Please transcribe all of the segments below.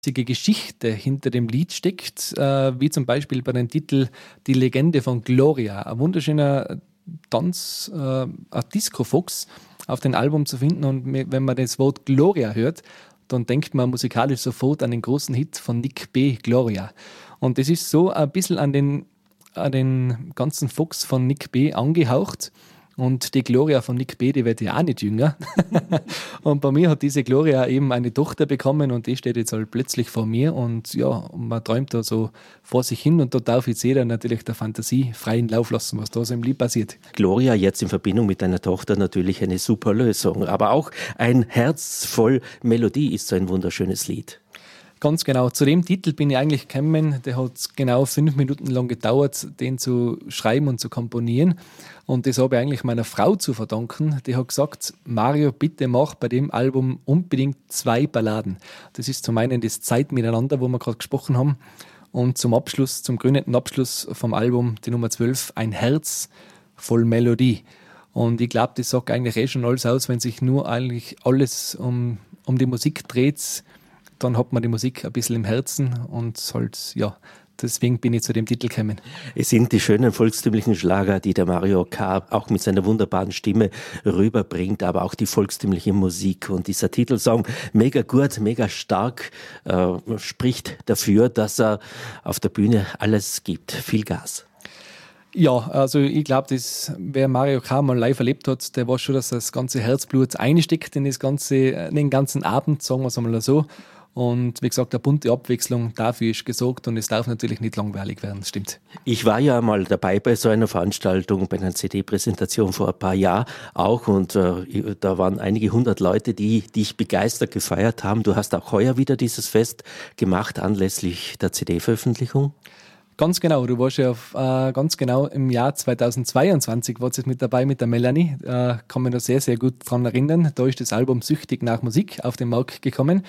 Geschichte hinter dem Lied steckt, wie zum Beispiel bei dem Titel Die Legende von Gloria. Ein wunderschöner Tanz, ein Disco-Fox auf dem Album zu finden. Und wenn man das Wort Gloria hört, dann denkt man musikalisch sofort an den großen Hit von Nick B., Gloria. Und das ist so ein bisschen an den ganzen Fox von Nick B. angehaucht. Und die Gloria von Nick B., die wird ja auch nicht jünger. Und bei mir hat diese Gloria eben eine Tochter bekommen und die steht jetzt halt plötzlich vor mir und ja, man träumt da so vor sich hin und da darf jetzt jeder natürlich der Fantasie freien Lauf lassen, was da so im Lied passiert. Gloria jetzt in Verbindung mit deiner Tochter natürlich eine super Lösung, aber auch ein Herz voll Melodie ist so ein wunderschönes Lied. Ganz genau. Zu dem Titel bin ich eigentlich gekommen. Der hat genau 5 Minuten lang gedauert, den zu schreiben und zu komponieren. Und das habe ich eigentlich meiner Frau zu verdanken. Die hat gesagt, Mario, bitte mach bei dem Album unbedingt 2 Balladen. Das ist zum einen das Zeit miteinander, wo wir gerade gesprochen haben. Und zum Abschluss, zum krönenden Abschluss vom Album, die Nummer 12, ein Herz voll Melodie. Und ich glaube, das sagt eigentlich schon alles aus, wenn sich nur eigentlich alles um die Musik dreht, dann hat man die Musik ein bisschen im Herzen und halt, ja, deswegen bin ich zu dem Titel gekommen. Es sind die schönen volkstümlichen Schlager, die der Mario K. auch mit seiner wunderbaren Stimme rüberbringt, aber auch die volkstümliche Musik. Und dieser Titelsong, mega gut, mega stark, spricht dafür, dass er auf der Bühne alles gibt. Viel Gas. Ja, also ich glaube, wer Mario K. mal live erlebt hat, der weiß schon, dass das ganze Herzblut einsteckt in den ganzen Abend, sagen wir es einmal so. Und wie gesagt, eine bunte Abwechslung, dafür ist gesorgt und es darf natürlich nicht langweilig werden, das stimmt. Ich war ja mal dabei bei so einer Veranstaltung, bei einer CD-Präsentation vor ein paar Jahren auch und da waren einige 100 Leute, die dich begeistert gefeiert haben. Du hast auch heuer wieder dieses Fest gemacht anlässlich der CD-Veröffentlichung. Ganz genau, du warst ja ganz genau im Jahr 2022 warst du mit dabei mit der Melanie. Kann mich da sehr, sehr gut dran erinnern. Da ist das Album Süchtig nach Musik auf den Markt gekommen.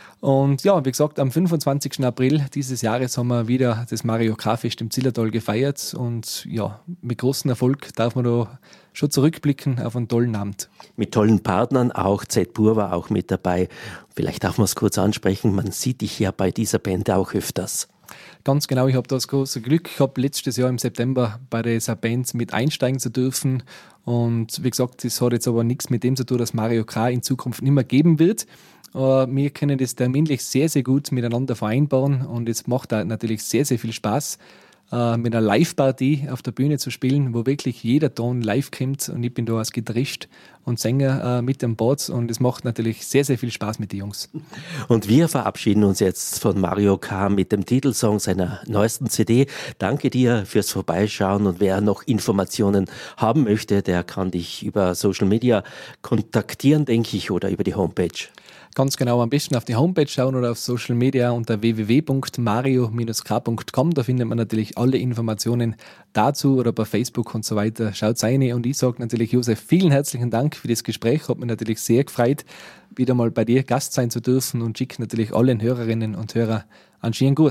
Und ja, wie gesagt, am 25. April dieses Jahres haben wir wieder das Mario K-Fest im Zillertal gefeiert. Und ja, mit großem Erfolg darf man da schon zurückblicken auf einen tollen Abend. Mit tollen Partnern, auch Z-Pur war auch mit dabei. Vielleicht darf man es kurz ansprechen, man sieht dich ja bei dieser Band auch öfters. Ganz genau, ich habe das große Glück. Ich habe letztes Jahr im September bei dieser Band mit einsteigen zu dürfen. Und wie gesagt, das hat jetzt aber nichts mit dem zu tun, dass Mario K. in Zukunft nicht mehr geben wird. Wir können das terminlich sehr, sehr gut miteinander vereinbaren und es macht da natürlich sehr, sehr viel Spaß, mit einer Live-Partie auf der Bühne zu spielen, wo wirklich jeder Ton live kommt und ich bin da als Gitarrist und Sänger mit am Board und es macht natürlich sehr, sehr viel Spaß mit den Jungs. Und wir verabschieden uns jetzt von Mario K. mit dem Titelsong seiner neuesten CD. Danke dir fürs Vorbeischauen und wer noch Informationen haben möchte, der kann dich über Social Media kontaktieren, denke ich, oder über die Homepage. Ganz genau, am besten auf die Homepage schauen oder auf Social Media unter www.mario-k.com. Da findet man natürlich alle Informationen dazu oder bei Facebook und so weiter. Schaut rein und ich sage natürlich, Josef, vielen herzlichen Dank für das Gespräch. Hat mich natürlich sehr gefreut, wieder mal bei dir Gast sein zu dürfen und schicke natürlich allen Hörerinnen und Hörern einen schönen Gruß.